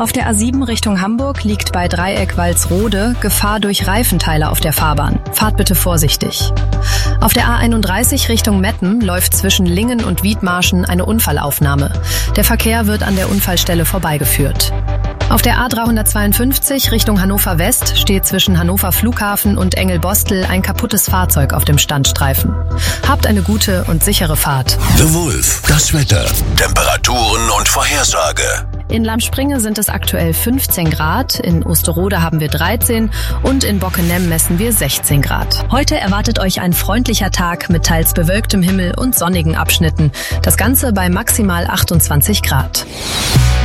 Auf der A7 Richtung Hamburg liegt bei Dreieck Walsrode Gefahr durch Reifenteile auf der Fahrbahn. Fahrt bitte vorsichtig. Auf der A31 Richtung Metten läuft zwischen Lingen und Wiedmarschen eine Unfallaufnahme. Der Verkehr wird an der Unfallstelle vorbeigeführt. Auf der A352 Richtung Hannover West steht zwischen Hannover Flughafen und Engelbostel ein kaputtes Fahrzeug auf dem Standstreifen. Habt eine gute und sichere Fahrt. The Wolf, das Wetter, Temperaturen und Vorhersage. In Lamspringe sind es aktuell 15 Grad, in Osterode haben wir 13 und in Bockenem messen wir 16 Grad. Heute erwartet euch ein freundlicher Tag mit teils bewölktem Himmel und sonnigen Abschnitten. Das Ganze bei maximal 28 Grad.